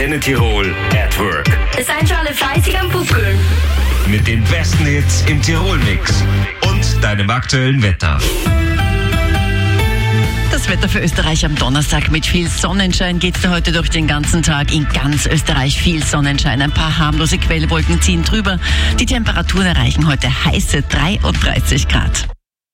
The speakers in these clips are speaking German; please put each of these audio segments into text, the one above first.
Antenne Tirol at Work. Es seid schon alle fleißig am Pupkeln. Mit den besten Hits im Tirol-Mix und deinem aktuellen Wetter. Das Wetter für Österreich am Donnerstag mit viel Sonnenschein geht es heute durch den ganzen Tag. In ganz Österreich viel Sonnenschein. Ein paar harmlose Quellwolken ziehen drüber. Die Temperaturen erreichen heute heiße 33 Grad.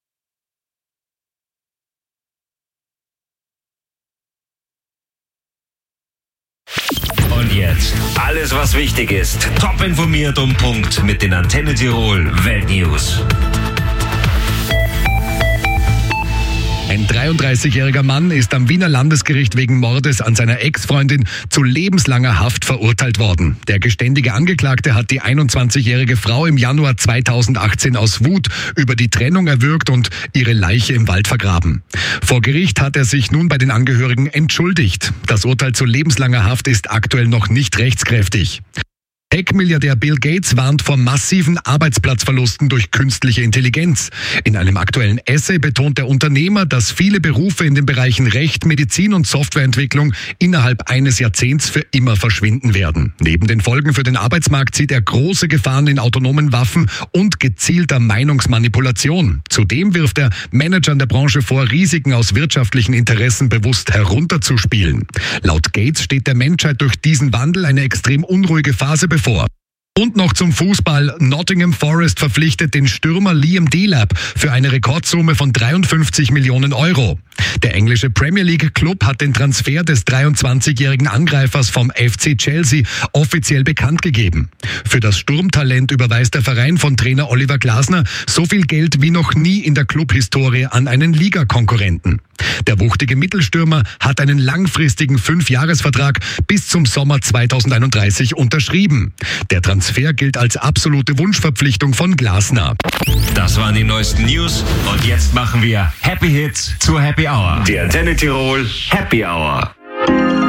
Und jetzt alles, was wichtig ist. Top informiert um Punkt mit den Antenne Tirol Weltnews. Ein 33-jähriger Mann ist am Wiener Landesgericht wegen Mordes an seiner Ex-Freundin zu lebenslanger Haft verurteilt worden. Der geständige Angeklagte hat die 21-jährige Frau im Januar 2018 aus Wut über die Trennung erwürgt und ihre Leiche im Wald vergraben. Vor Gericht hat er sich nun bei den Angehörigen entschuldigt. Das Urteil zu lebenslanger Haft ist aktuell noch nicht rechtskräftig. Tech-Milliardär Bill Gates warnt vor massiven Arbeitsplatzverlusten durch künstliche Intelligenz. In einem aktuellen Essay betont der Unternehmer, dass viele Berufe in den Bereichen Recht, Medizin und Softwareentwicklung innerhalb eines Jahrzehnts für immer verschwinden werden. Neben den Folgen für den Arbeitsmarkt sieht er große Gefahren in autonomen Waffen und gezielter Meinungsmanipulation. Zudem wirft er Managern der Branche vor, Risiken aus wirtschaftlichen Interessen bewusst herunterzuspielen. Laut Gates steht der Menschheit durch diesen Wandel eine extrem unruhige Phase bevor. Und noch zum Fußball. Nottingham Forest verpflichtet den Stürmer Liam Delap für eine Rekordsumme von 53 Millionen Euro. Der englische Premier League Club hat den Transfer des 23-jährigen Angreifers vom FC Chelsea offiziell bekannt gegeben. Für das Sturmtalent überweist der Verein von Trainer Oliver Glasner so viel Geld wie noch nie in der Clubhistorie an einen Ligakonkurrenten. Der wuchtige Mittelstürmer hat einen langfristigen 5-Jahres-Vertrag bis zum Sommer 2031 unterschrieben. Der Transfer gilt als absolute Wunschverpflichtung von Glasner. Das waren die neuesten News und jetzt machen wir Happy Hits zur Happy Hour. Die Antenne Tirol Happy Hour.